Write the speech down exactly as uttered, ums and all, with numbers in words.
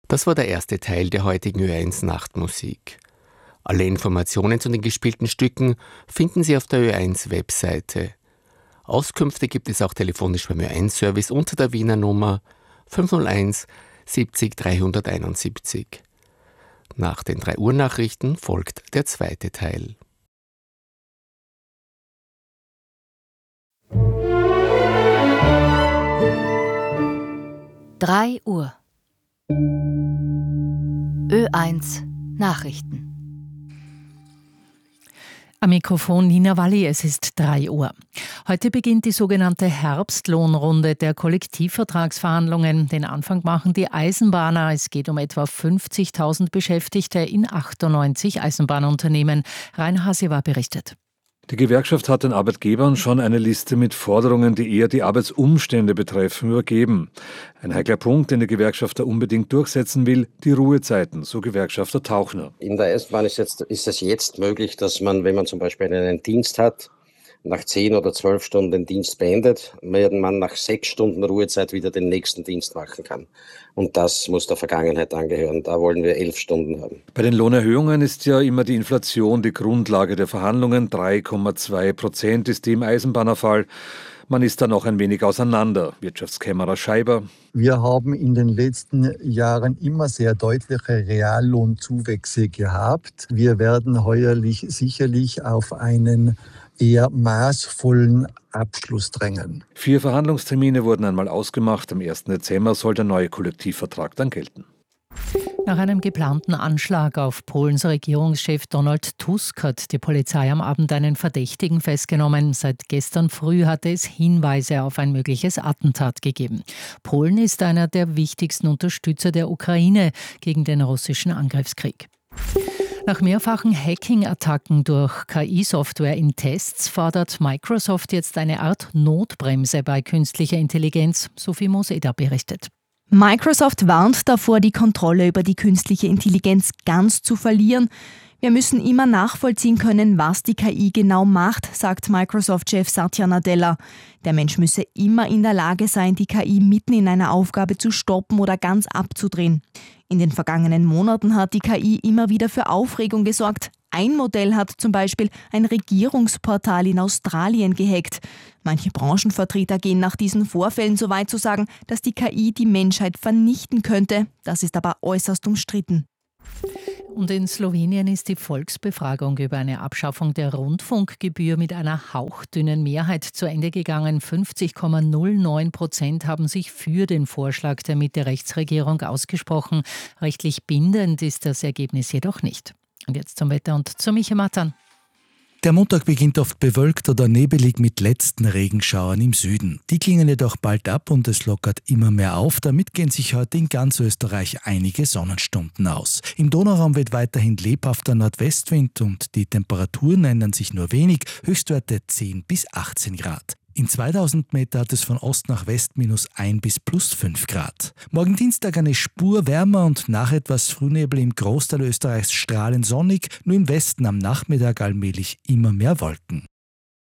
Das war der erste Teil der heutigen Ö eins Nachtmusik. Alle Informationen zu den gespielten Stücken finden Sie auf der Ö eins Webseite. Auskünfte gibt es auch telefonisch beim Ö eins Service unter der Wiener Nummer fünf null eins siebzig dreihunderteinundsiebzig. Nach den drei Uhr Nachrichten folgt der zweite Teil. drei Uhr. Ö eins Nachrichten. Am Mikrofon Nina Walli, es ist drei Uhr. Heute beginnt die sogenannte Herbstlohnrunde der Kollektivvertragsverhandlungen. Den Anfang machen die Eisenbahner. Es geht um etwa fünfzigtausend Beschäftigte in achtundneunzig Eisenbahnunternehmen. Rainer Hasewa berichtet. Die Gewerkschaft hat den Arbeitgebern schon eine Liste mit Forderungen, die eher die Arbeitsumstände betreffen, übergeben. Ein heikler Punkt, den die Gewerkschaft da unbedingt durchsetzen will, die Ruhezeiten, so Gewerkschafter Tauchner. In der Eisenbahn ist, jetzt, ist es jetzt möglich, dass man, wenn man zum Beispiel einen Dienst hat, nach zehn oder zwölf Stunden den Dienst beendet, während man nach sechs Stunden Ruhezeit wieder den nächsten Dienst machen kann. Und das muss der Vergangenheit angehören. Da wollen wir elf Stunden haben. Bei den Lohnerhöhungen ist ja immer die Inflation die Grundlage der Verhandlungen. drei Komma zwei Prozent ist die im Eisenbahnerfall. Man ist da noch ein wenig auseinander. Wirtschaftskämmerer Scheiber. Wir haben in den letzten Jahren immer sehr deutliche Reallohnzuwächse gehabt. Wir werden heuerlich sicherlich auf einen eher maßvollen Abschluss drängen. Vier Verhandlungstermine wurden einmal ausgemacht. Am ersten Dezember soll der neue Kollektivvertrag dann gelten. Nach einem geplanten Anschlag auf Polens Regierungschef Donald Tusk hat die Polizei am Abend einen Verdächtigen festgenommen. Seit gestern früh hatte es Hinweise auf ein mögliches Attentat gegeben. Polen ist einer der wichtigsten Unterstützer der Ukraine gegen den russischen Angriffskrieg. Nach mehrfachen Hacking-Attacken durch K I-Software in Tests fordert Microsoft jetzt eine Art Notbremse bei künstlicher Intelligenz, Sophie Moseda berichtet. Microsoft warnt davor, die Kontrolle über die künstliche Intelligenz ganz zu verlieren. Wir müssen immer nachvollziehen können, was die K I genau macht, sagt Microsoft-Chef Satya Nadella. Der Mensch müsse immer in der Lage sein, die K I mitten in einer Aufgabe zu stoppen oder ganz abzudrehen. In den vergangenen Monaten hat die K I immer wieder für Aufregung gesorgt. Ein Modell hat zum Beispiel ein Regierungsportal in Australien gehackt. Manche Branchenvertreter gehen nach diesen Vorfällen so weit zu sagen, dass die K I die Menschheit vernichten könnte. Das ist aber äußerst umstritten. Und in Slowenien ist die Volksbefragung über eine Abschaffung der Rundfunkgebühr mit einer hauchdünnen Mehrheit zu Ende gegangen. fünfzig Komma null neun Prozent haben sich für den Vorschlag der Mitte-Rechts-Regierung ausgesprochen. Rechtlich bindend ist das Ergebnis jedoch nicht. Und jetzt zum Wetter und zu Michael Mattern. Der Montag beginnt oft bewölkt oder nebelig mit letzten Regenschauern im Süden. Die klingen jedoch bald ab und es lockert immer mehr auf. Damit gehen sich heute in ganz Österreich einige Sonnenstunden aus. Im Donauraum weht weiterhin lebhafter Nordwestwind und die Temperaturen ändern sich nur wenig, Höchstwerte zehn bis achtzehn Grad. In zweitausend Meter hat es von Ost nach West minus ein bis plus fünf Grad. Morgen Dienstag eine Spur wärmer und nach etwas Frühnebel im Großteil Österreichs strahlend sonnig, nur im Westen am Nachmittag allmählich immer mehr Wolken.